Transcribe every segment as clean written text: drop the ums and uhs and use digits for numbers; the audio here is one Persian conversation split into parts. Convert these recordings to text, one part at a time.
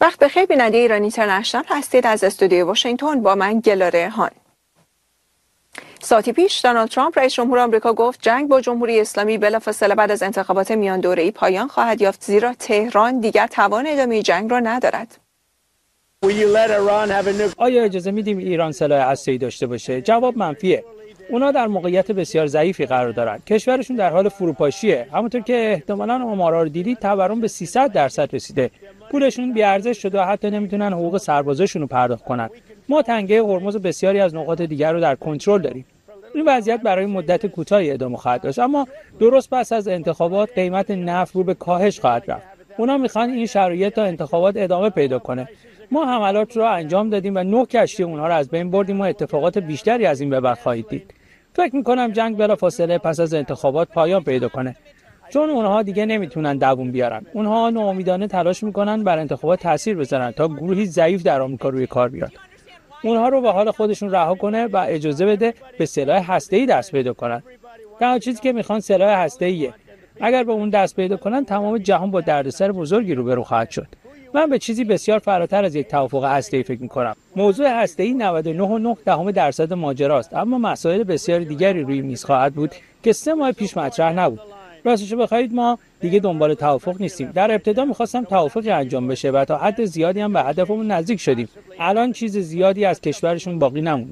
وقت بخیر بیننده ایران اینترنشنال هستید. از استودیوی واشنگتن با من گلاره هان. ساعتی پیش دونالد ترامپ رئیس جمهور آمریکا گفت جنگ با جمهوری اسلامی بلافاصله بعد از انتخابات میان دوره‌ای پایان خواهد یافت، زیرا تهران دیگر توان ادامه جنگ را ندارد. آیا اجازه میدیم ایران سلاح هسته‌ای داشته باشه؟ جواب منفیه. اونا در موقعیت بسیار ضعیفی قرار دارن. کشورشون در حال فروپاشیه. همونطور که احتمالاً آمارا رو دیدید، تورم به 300% رسیده. پولشون بی‌ارزش شده و حتی نمیتونن حقوق سربازاشون رو پرداخت کنن. ما تنگه هرمز و بسیاری از نقاط دیگر رو در کنترل داریم. این وضعیت برای مدت کوتاهی ادامه خواهد داشت، اما درست پس از انتخابات قیمت نفت رو به کاهش خواهد رفت. اونا میخوان این شرایط تا انتخابات ادامه پیدا کنه. ما حملات رو انجام دادیم و 9 کشتی اونها رو از بین بردیم و اتفاقات بیشتری از این به بعد خواهید دید. فکر میکنم جنگ بلافاصله پس از انتخابات پایان پیدا کنه، چون اونها دیگه نمیتونن دووم بیارن. اونها ناامیدانه تلاش میکنن بر انتخابات تاثیر بذارن تا گروهی ضعیف در آمریکا روی کار بیاد. اونها رو به حال خودشون رها کنه و اجازه بده به سلاح هسته‌ای دست پیدا کنن. تنها چیزی که میخوان سلاح هسته‌ایه. اگر به اون دست پیدا کنن تمام جهان با دردسر بزرگی روبرو خواهد شد. من به چیزی بسیار فراتر از یک توافق هسته‌ای فکر می‌کنم. موضوع هسته‌ای 99.9% ماجراست، اما مسائل بسیار دیگری روی میز خواهد بود که 3 ماه پیش مطرح نبود. راستش بخواید ما دیگه دنبال توافق نیستیم. در ابتدا می‌خواستم توافقی انجام بشه و تا حد زیادی هم به هدفمون نزدیک شدیم. الان چیز زیادی از کشورشون باقی نمونده.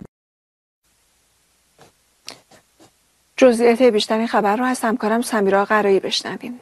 جزئیات بیشتر خبر رو از همکارم سمیرا قرایی بشنویم.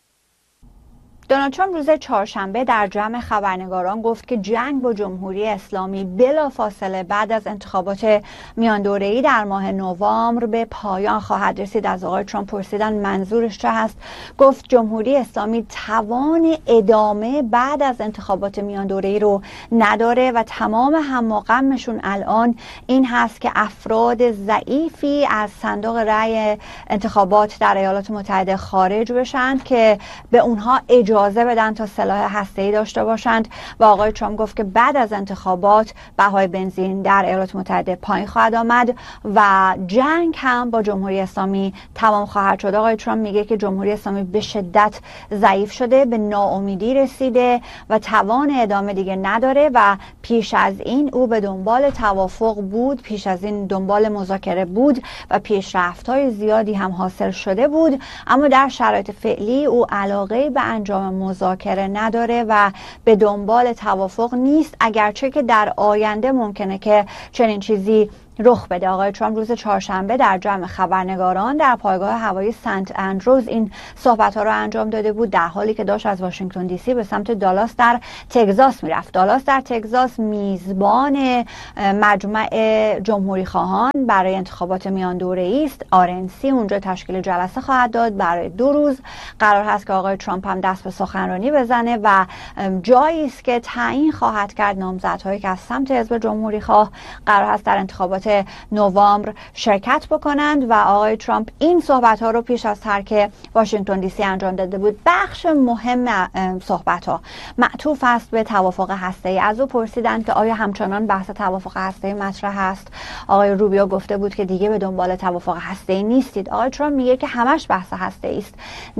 دونالد ترامپ روز چهارشنبه در جمع خبرنگاران گفت که جنگ با جمهوری اسلامی بلافاصله بعد از انتخابات میان دوره‌ای در ماه نوامبر به پایان خواهد رسید. از آقای ترامپ پرسیدن منظورش چه هست. گفت جمهوری اسلامی توان ادامه بعد از انتخابات میان دوره‌ای رو نداره و تمام هم و غمشون الان این هست که افراد ضعیفی از صندوق رأی انتخابات در ایالات متحده خارج بشن که به اونها اجازه بدن تا سلاح هسته‌ای داشته باشند. و آقای ترامپ گفت که بعد از انتخابات بهای بنزین در ایالات متحده پایین خواهد آمد و جنگ هم با جمهوری اسلامی تمام خواهد شد. آقای ترامپ میگه که جمهوری اسلامی به شدت ضعیف شده، به ناامیدی رسیده و توان ادامه دیگه نداره و پیش از این او به دنبال توافق بود، پیش از این دنبال مذاکره بود و پیشرفت‌های زیادی هم حاصل شده بود، اما در شرایط فعلی او علاقه به انجام مذاکره نداره و به دنبال توافق نیست، اگرچه که در آینده ممکنه که چنین چیزی رخ بده. آقای ترامپ روز چهارشنبه در جمع خبرنگاران در پایگاه هوایی سنت اندروز این صحبت‌ها رو انجام داده بود، در حالی که داشت از واشنگتن دی سی به سمت دالاس در تگزاس میرفت. دالاس در تگزاس میزبان مجمع جمهوری خواهان برای انتخابات میان دوره‌ای است. RNC اونجا تشکیل جلسه خواهد داد برای 2 روز. قرار هست که آقای ترامپ هم دست به سخنرانی بزنه و جایی است که تعیین خواهد کرد نامزدهایی که از سمت حزب جمهوری خواه قرار هست در انتخابات نوامبر شرکت بکنند و آقای ترامپ این صحبت ها رو پیش از ترک واشنگتن دی سی انجام داده بود. بخش مهم صحبت ها معطوف است به توافق هسته‌ای. از او پرسیدند که آیا همچنان بحث توافق هسته‌ای مطرح است. آقای روبیو گفته بود که دیگه به دنبال توافق هسته‌ای نیستید. آقای ترامپ میگه که همش بحث هسته‌ای است.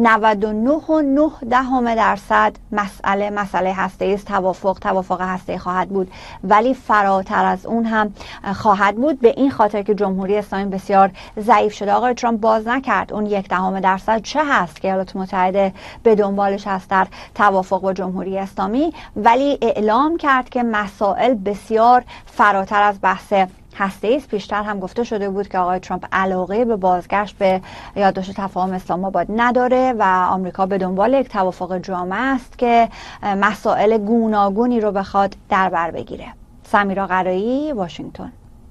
99.9% مسئله هسته‌ای است. توافق هسته‌ای خواهد بود، ولی فراتر از اون هم خواهد بود، به این خاطر که جمهوری اسلامی بسیار ضعیف شده. آقای ترامپ باز نکرد اون 0.1% چه هست که ایالات متحده به دنبالش هست در توافق با جمهوری اسلامی، ولی اعلام کرد که مسائل بسیار فراتر از بحث هسته‌ای است. پیشتر هم گفته شده بود که آقای ترامپ علاقه به بازگشت به یادداشت تفاهم اسلام آباد نداره و آمریکا به دنبال یک توافق جامع است که مسائل گوناگونی رو بخواد در بر بگیره. سمیرا قرایی، واشنگتن.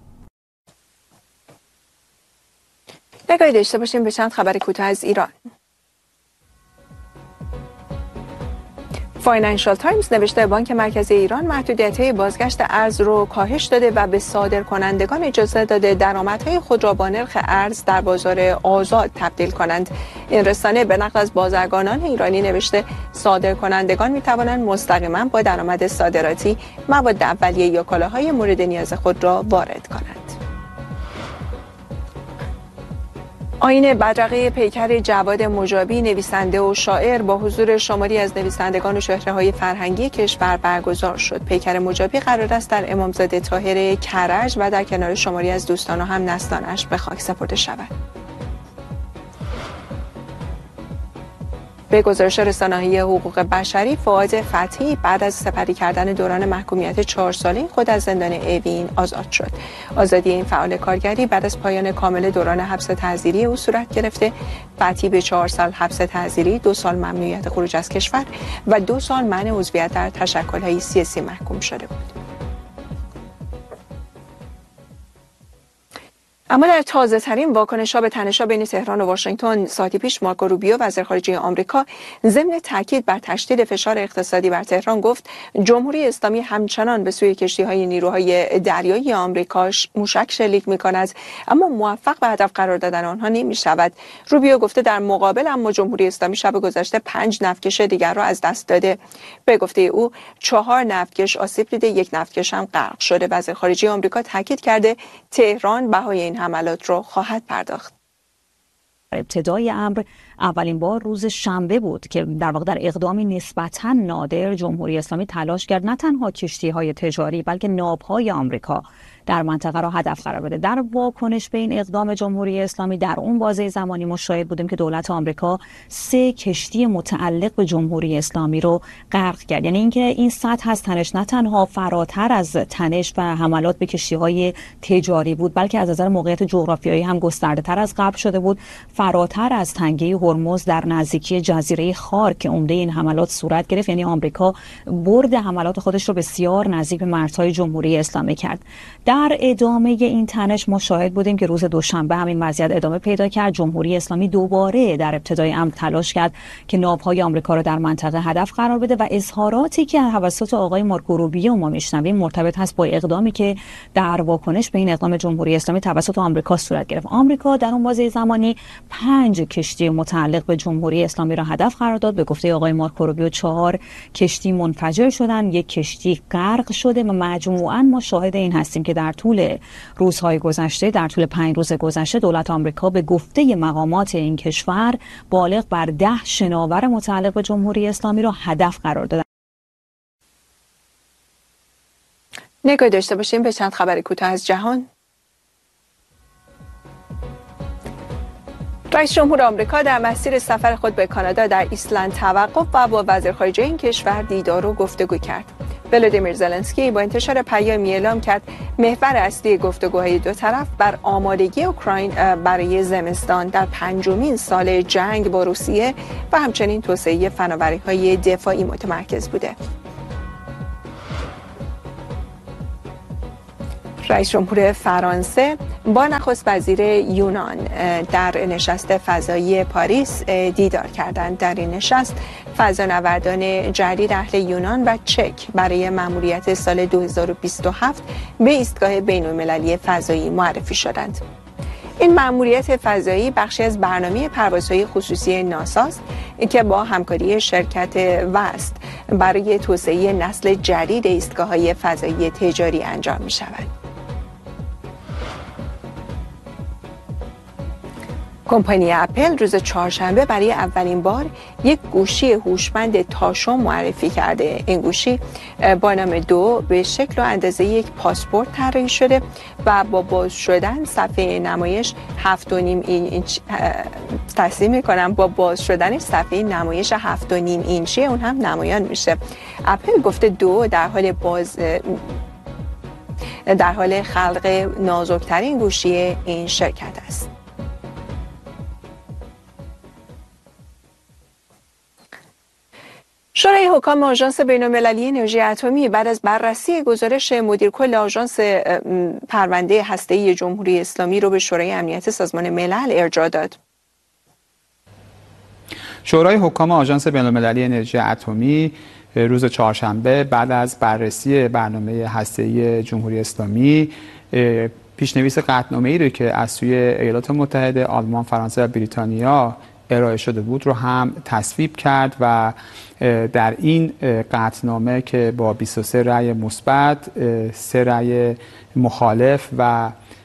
نگاهی داشته باشیم به چند خبر کوتاه از ایران. فاینانشال تایمز نوشته بانک مرکزی ایران محدودیت‌های بازگشت ارز رو کاهش داده و به صادرکنندگان اجازه داده درآمدهای خود را با نرخ ارز در بازار آزاد تبدیل کنند. این رسانه به نقل از بازرگانان ایرانی نوشته صادرکنندگان می‌توانند مستقیما با درآمد صادراتی مواد اولیه یا کالاهای مورد نیاز خود را وارد کنند. آیین بدرقه پیکر جواد مجابی نویسنده و شاعر با حضور شماری از نویسندگان و چهره‌های فرهنگی کشور برگزار شد. پیکر مجابی قرار است در امامزاده طاهر کرج و در کنار شماری از دوستان و هم نسلانش به خاک سپرده شود. به گزارش رسانه‌های حقوق بشری، فؤاد فتحی بعد از سپری کردن دوران محکومیت 4 ساله خود از زندان اوین آزاد شد. آزادی این فعال کارگری بعد از پایان کامل دوران حبس تعزیری او صورت گرفته. فتحی به 4 سال حبس تعزیری، 2 سال ممنوعیت خروج از کشور و 2 سال منع عضویت در تشکل‌های سیاسی محکوم شده بود. اما در تازه ترین واکنش‌ها به تنش‌ها بین تهران و واشنگتن، ساعتی پیش مارکو روبیو وزیر خارجه آمریکا ضمن تاکید بر تشدید فشار اقتصادی بر تهران گفت جمهوری اسلامی همچنان به سوی کشتی‌های نیروهای دریایی آمریکا موشک شلیک می‌کند، اما موفق به هدف قرار دادن آنها نمی‌شود. روبیو گفته در مقابل اما جمهوری اسلامی شب گذشته 5 نفتکش دیگر را از دست داده. به گفته او 4 نفتکش آسیب دیده، 1 نفتکش هم غرق شده. وزیر خارجه آمریکا تاکید کرده تهران بهای این حملات را خواهد پرداخت. ابتدای امر اولین بار روز شنبه بود که در واقع در اقدامی نسبتاً نادر جمهوری اسلامی تلاش کرد نه تنها کشتی‌های تجاری بلکه ناوهای آمریکا در منطقه را هدف قرار بده. در واکنش به این اقدام جمهوری اسلامی در اون بازه زمانی ما شاهد بودیم که دولت آمریکا 3 کشتی متعلق به جمهوری اسلامی رو غرق کرد. یعنی اینکه این سطح از تنش نه تنها فراتر از تنش و حملات به کشتی‌های تجاری بود، بلکه از نظر موقعیت جغرافیایی هم گسترده‌تر از قبل شده بود، فراتر از تنگه هرمز در نزدیکی جزیره خار که عمده این حملات صورت گرفت. یعنی آمریکا برد حملات خودش رو بسیار نزدیک به مرزهای جمهوری اسلامی کرد. در ادامه این تنش ما شاهد بودیم که روز دوشنبه همین وضعیت ادامه پیدا کرد. جمهوری اسلامی دوباره در ابتدای امر تلاش کرد که ناوهای آمریکا را در منطقه هدف قرار بده و اظهاراتی که توسط آقای مارکو روبیو ما میشنویم مرتبط هست با اقدامی که در واکنش به این اقدام جمهوری اسلامی توسط آمریکا صورت گرفت. آمریکا در اون بازه زمانی 5 کشتی متعلق به جمهوری اسلامی را هدف قرار داد. به گفته آقای مارکو روبیو 4 کشتی منفجر شدن، 1 کشتی غرق شده و مجموعاً ما شاهد این هستیم که در طول روزهای گذشته، در طول 5 روز گذشته، دولت آمریکا به گفته مقامات این کشور بالغ بر 10 شناور متعلق به جمهوری اسلامی را هدف قرار دادند. نگاه داشته باشیم به چند خبر کوتاه از جهان. رئیس جمهور آمریکا در مسیر سفر خود به کانادا در ایسلند توقف و با وزیر خارجه این کشور دیدار و گفتگو کرد. ولودیمیر زلنسکی با انتشار پیامی اعلام کرد محور اصلی گفتگوهای دو طرف بر آمادگی اوکراین برای زمستان در 5مین سال جنگ با روسیه و همچنین توسعه فناوری‌های دفاعی متمرکز بوده. رئیس جمهور فرانسه با نخست وزیر یونان در نشست فضایی پاریس دیدار کردند. در این نشست فضانوردان جدید اهل یونان و چک برای مأموریت سال 2027 به ایستگاه بین‌المللی فضایی معرفی شدند. این مأموریت فضایی بخشی از برنامه پروازهای خصوصی ناساست که با همکاری شرکت وست برای توسعه نسل جدید ایستگاه‌های فضایی تجاری انجام می‌شود. کمپانی اپل روز چهارشنبه برای اولین بار یک گوشی هوشمند تاشم معرفی کرده. این گوشی با نام دو به شکل و اندازه یک پاسپورت طراحی شده و با باز شدن صفحه نمایش 7.5 اینچ تصمیم می‌کنم با باز شدن صفحه نمایش 7.5 اینچی اون هم نمایان میشه. اپل گفته دو در حال خلق نازکترین گوشی این شرکت است. شورای حکام آژانس بین‌المللی انرژی اتمی بعد از بررسی گزارش مدیر کل آژانس پرونده هسته‌ای جمهوری اسلامی رو به شورای امنیت سازمان ملل ارجاع داد. شورای حکام آژانس بین‌المللی انرژی اتمی روز چهارشنبه بعد از بررسی برنامه هسته‌ای جمهوری اسلامی پیشنویس قطعنامه‌ای رو که از سوی ایالات متحده، آلمان، فرانسه و بریتانیا ارائه شده بود رو هم تصویب کرد و در این قطعنامه که با 23 رأی مثبت، 3 رأی مخالف و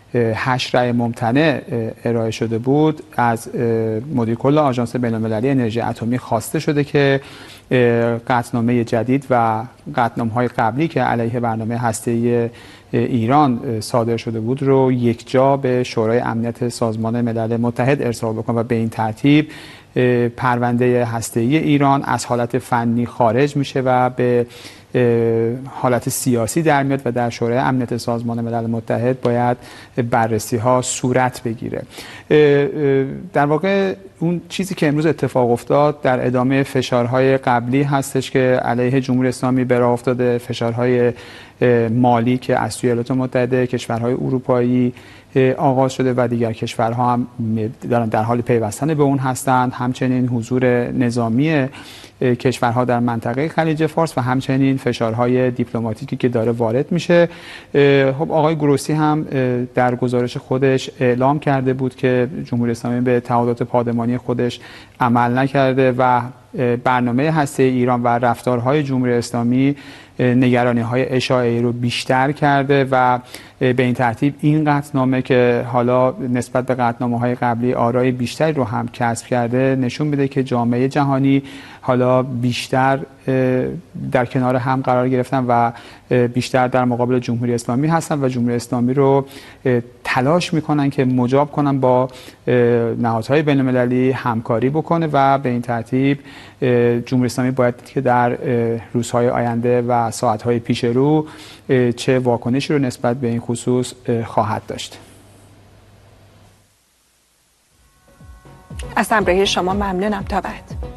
8 رأی ممتنع ارائه شده بود، از مدیر کل آژانس بین‌المللی انرژی اتمی خواسته شده که قطعنامه جدید و قطعنامه‌های قبلی که علیه برنامه هسته‌ای ایران صادر شده بود رو یکجا به شورای امنیت سازمان ملل متحد ارسال بکنه و به این ترتیب پرونده هسته‌ای ایران از حالت فنی خارج میشه و به حالت سیاسی در میاد و در شورای امنیت سازمان ملل متحد باید بررسی ها صورت بگیره. در واقع اون چیزی که امروز اتفاق افتاد در ادامه فشارهای قبلی هستش که علیه جمهوری اسلامی به راه افتاده، فشارهای مالی که از سوی ایالات متحده، کشورهای اروپایی آغاز شده و دیگر کشورها هم در حال پیوستن به اون هستند، همچنین حضور نظامی کشورها در منطقه خلیج فارس و همچنین فشارهای دیپلماتیکی که داره وارد میشه. خب آقای گروسی هم در گزارش خودش اعلام کرده بود که جمهوری اسلامی به تعهدات پادمانی خودش عمل نکرده و برنامه هسته ایران و رفتارهای جمهوری اسلامی نگرانی‌های اشاعه‌ای رو بیشتر کرده و به این ترتیب این قطعنامه که حالا نسبت به قطعنامه‌های قبلی آرای بیشتری رو هم کسب کرده نشون میده که جامعه جهانی حالا بیشتر در کنار هم قرار گرفتن و بیشتر در مقابل جمهوری اسلامی هستن و جمهوری اسلامی رو تلاش میکنن که مجاب کنن با نهادهای بین‌المللی همکاری بکنه و به این ترتیب جمهوری اسلامی باید که در روزهای آینده و ساعتهای پیش رو چه واکنشی رو نسبت به این خصوص خواهد داشت. از همراهی شما ممنونم. تا بعد.